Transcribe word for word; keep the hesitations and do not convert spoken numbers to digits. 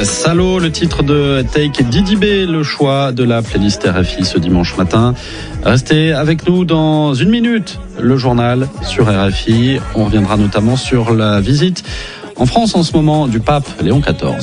Salaud, le titre de Take Didi B, le choix de la playlist R F I ce dimanche matin. Restez avec nous dans une minute, le journal sur R F I. On reviendra notamment sur la visite en France en ce moment du pape Léon quatorze.